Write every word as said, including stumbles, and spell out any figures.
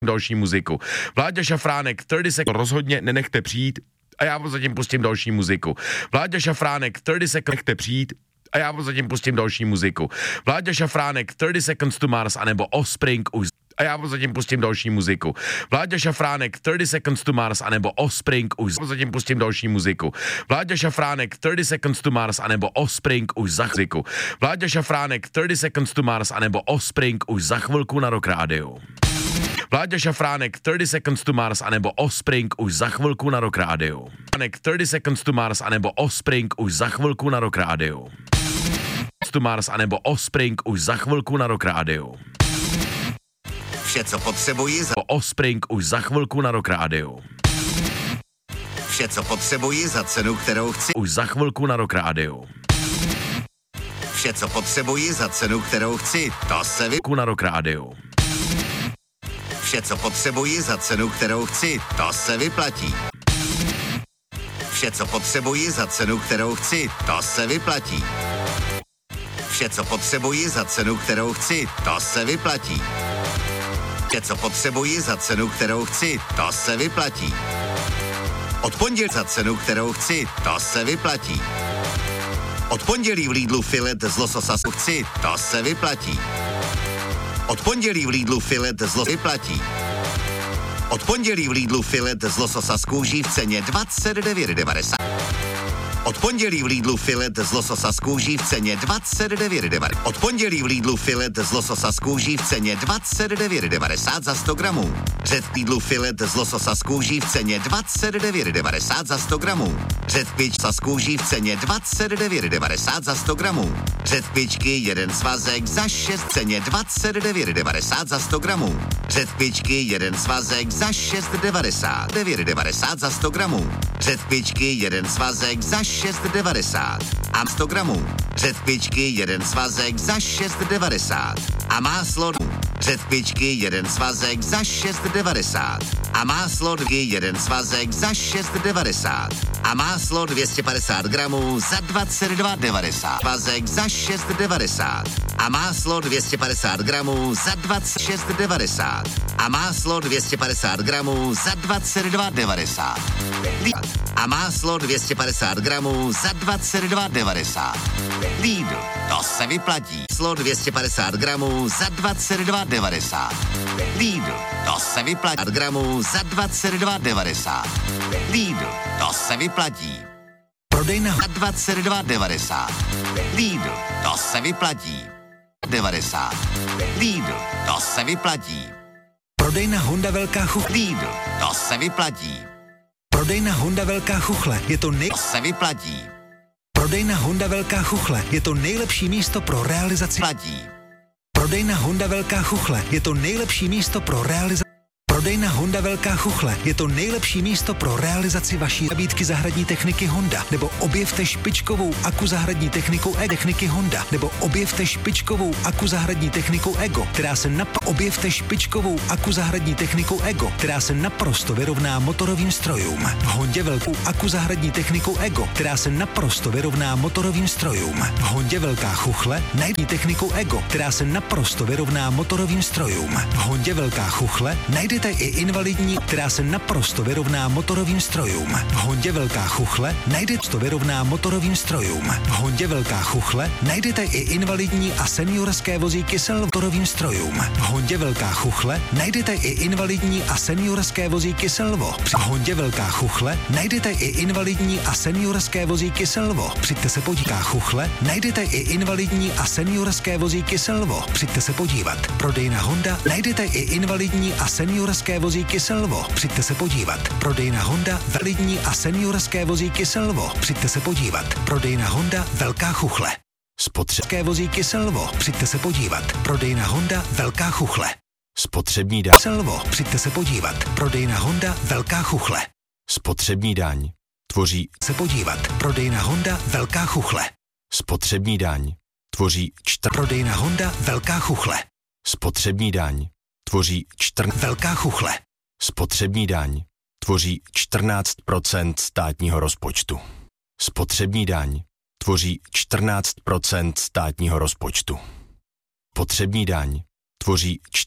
další muziku. Vláďa Šafránek, třicet sekund, rozhodně nenechte přijít a já zatím pustím další muziku. Vláďa Šafránek, třicet sekund, nechte přijít a já zatím pustím další muziku. Vláďa Šafránek, třicet Seconds to Mars, anebo Offspring už a já zatím pustím další muziku. Vláďa Šafránek, třicet Seconds to Mars, anebo Offspring už zatím pustím další muziku. Vláďa Šafránek, třicet Seconds to Mars, anebo Offspring už za chvilku. Vláďa Šafránek, třicet Seconds to Mars, anebo Offspring už za chvilku na Rock Rádiu. Vláďa Šafránek, třicet Seconds to Mars, anebo Offspring už za chvilku na Rock Rádiu. třicet Seconds to Mars, anebo Offspring už za chvilku na Rock Rádiu. to Mars, anebo Offspring už za chvilku na Rock Rádiu. Vše, co potřebuji za... Offspring už za chvilku na Rock Rádiu. Vše, co potřebuji za cenu, kterou chci... Už za chvilku na Rock Rádiu. Vše, co potřebuji za cenu, kterou chci, to se vy... na Rock Rádiu. Vše, co potřebuji za cenu, kterou chci, to se vyplatí. Vše, co potřebuji za cenu, kterou chci, to se vyplatí. Vše, co potřebuji za cenu, kterou chci, to se vyplatí. Vše, co potřebuji za cenu, kterou chci, to se vyplatí. Od pondělí za cenu, kterou chci, to se vyplatí. Od pondělí v Lidlu filet z lososa chci, to se vyplatí. Od pondělí v Lidlu filet z lososa vyplatí. Od pondělí v Lidlu filet z lososa z kůží v ceně dvacet devět devadesát. Od pondělí v Lidlu filet z lososa z kůží v ceně dvacet devět devadesát. Od pondělí v Lidlu filet z lososa z kůží v ceně dvacet devět devadesát za sto gramů. Řez Lidlu filet z lososa z kůží v ceně dvacet devět devadesát za sto gramů. Řez pičsa z kůží v ceně dvacet devět devadesát za sto gramů. Řez pičky jeden svazek za šest v ceně dvacet devět devadesát za sto gramů. Řez pičky jeden svazek za šest devadesát. devět devadesát za sto gramů. Řez pičky jeden svazek za šest devadesát a sto gramů. Řetpičky jeden svazek za šest devadesát a máslo řetpičky jeden svazek za šest devadesát a máslo jeden svazek za šest devadesát a máslo dvě stě padesát gramů za dvacet dva devadesát. Svazek za šest devadesát a máslo dvě stě padesát gramů za dvacet šest devadesát a máslo dvě stě padesát gramů za dvacet dva devadesát a máslo dvě stě padesát gramů za dvacet dva devadesát. Lidl, to se vyplatí. Máslo dvě stě padesát gramů za dvacet dva devadesát. Lidl, to se vyplatí. Gramů za dvacet dva devadesát. Lidl, to se vyplatí. Prodejna za dvacet dva devadesát. Lidl, to se vyplatí. devadesát. Lidl, to se vyplatí. Prodejna Honda Velká Chuchle. Lidl, to se vyplatí. Prodejna Honda Velká Chuchle. Je to nej... To se vyplatí. Prodejna Honda Velká Chuchle. Je to nejlepší místo pro realizaci... Platí. Prodejna Honda Velká Chuchle. Je to nejlepší místo pro realizaci... Prodejna Honda Velká Chuchle je to nejlepší místo pro realizaci vaší nabídky zahradní techniky Honda, nebo objevte špičkovou aku zahradní techniku E techniky Honda, nebo objevte špičkovou aku zahradní techniku Ego, která se nap... objevte špičkovou aku zahradní techniku Ego, která se naprosto vyrovná motorovým strojům. V Hondě velkou aku zahradní techniku Ego, která se naprosto vyrovná motorovým strojům. V Hondě Velká Chuchle najdete techniku Ego, která se naprosto vyrovná motorovým strojům. V Hondě Velká Chuchle najdete i invalidní, která se naprosto vyrovná motorovým strojům. V Hondě Velká Chuchle najdete to vyrovná motorovým strojům. V Hondě Velká Chuchle najdete i invalidní a seniorské vozíky s motorovým strojům. V Hondě Velká Chuchle najdete i invalidní a seniorské vozíky Selvo. V Hondě Velká Chuchle najdete i invalidní a seniorské vozíky Selvo. Přijďte se podívat. Chuchle najdete i invalidní a seniorské vozíky Selvo. Přijďte se podívat. Prodejna Honda najdete i invalidní a seniorské vozíky Selvo. Přijďte se podívat. Prodejna Honda validní a seniorské vozíky Selvo. Přijďte se podívat. Prodejna Honda Velká Chuchle. Spotřebské vozíky Selvo. Přijďte se podívat. Prodejna Honda Velká Chuchle. Spotřební daň Selvo. Přijďte se podívat. Prodejna Honda Velká Chuchle. Spotřební daň tvoří se podívat. Prodejna Honda Velká Chuchle. Spotřební daň tvoří čtr. Prodejna Honda Velká Chuchle. Spotřební daň tvoří čtrn. Velká Chuchle. Spotřební daň tvoří čtrnáct procent státního rozpočtu. Spotřební daň tvoří čtrnáct procent státního rozpočtu. Spotřební daň tvoří